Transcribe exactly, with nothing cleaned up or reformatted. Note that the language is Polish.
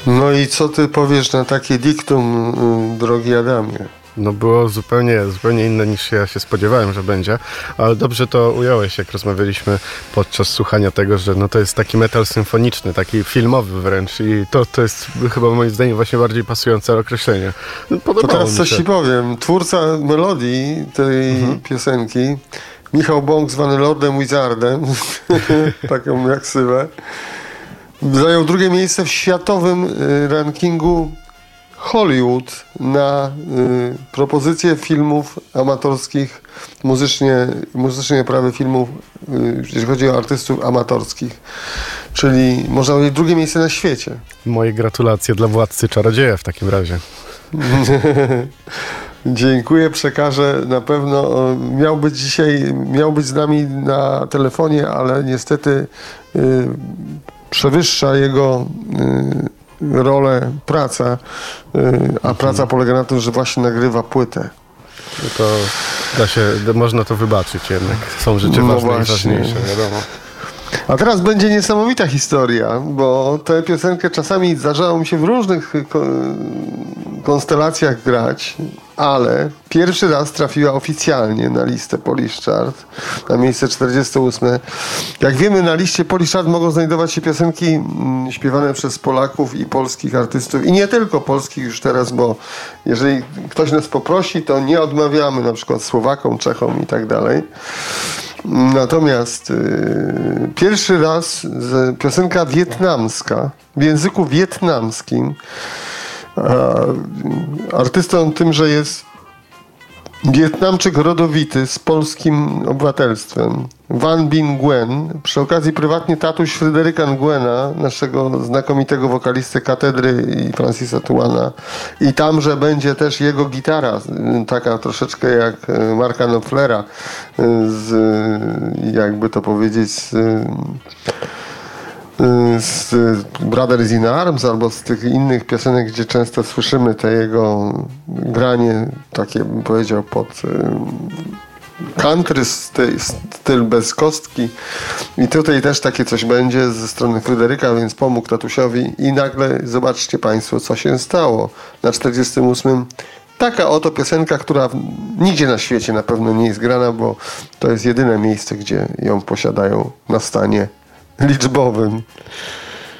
No i co ty powiesz na takie diktum, drogi Adamie? No było zupełnie, zupełnie inne niż ja się spodziewałem, że będzie, ale dobrze to ująłeś, jak rozmawialiśmy podczas słuchania tego, że no to jest taki metal symfoniczny, taki filmowy wręcz i to, to jest chyba moim zdaniem właśnie bardziej pasujące określenie. No, podobało to teraz mi coś się. ci powiem. Twórca melodii tej mhm. piosenki, Michał Bąk, zwany Lordem Wizardem, taką jak sywę, zajął drugie miejsce w światowym rankingu Hollywood na y, propozycje filmów amatorskich, muzycznie, muzycznie prawie filmów, y, jeśli chodzi o artystów amatorskich. Czyli można powiedzieć drugie miejsce na świecie. Moje gratulacje dla Władcy Czarodzieja w takim razie. Dziękuję, przekażę na pewno. Miał być dzisiaj, miał być z nami na telefonie, ale niestety y, przewyższa jego y, rolę praca, a mhm. praca polega na tym, że właśnie nagrywa płytę. To da się, można to wybaczyć jednak. Są rzeczy no ważne właśnie. i ważniejsze, wiadomo. A teraz będzie niesamowita historia, bo tę piosenkę czasami zdarzało mi się w różnych konstelacjach grać, ale pierwszy raz trafiła oficjalnie na listę Polish Chart, na miejsce czterdzieste ósme. Jak wiemy, na liście Polish Chart mogą znajdować się piosenki mm, śpiewane przez Polaków i polskich artystów i nie tylko polskich już teraz, bo jeżeli ktoś nas poprosi, to nie odmawiamy na przykład Słowakom, Czechom i tak dalej. Natomiast y, pierwszy raz z, piosenka wietnamska w języku wietnamskim. A, artystą tymże jest Wietnamczyk rodowity z polskim obywatelstwem, Van Binh Nguyen. Przy okazji prywatnie tatuś Fryderyka Nguena, naszego znakomitego wokalisty Katedry i Francisa Tuana. I tamże będzie też jego gitara, taka troszeczkę jak Marka Knopflera, z, jakby to powiedzieć, z, z Brothers in Arms albo z tych innych piosenek, gdzie często słyszymy te jego granie, takie bym powiedział pod country, styl bez kostki. I tutaj też takie coś będzie ze strony Fryderyka, więc pomógł tatusiowi i nagle zobaczcie Państwo, co się stało na czterdziestym ósmym. Taka oto piosenka, która nigdzie na świecie na pewno nie jest grana, bo to jest jedyne miejsce, gdzie ją posiadają na stanie liczbowym.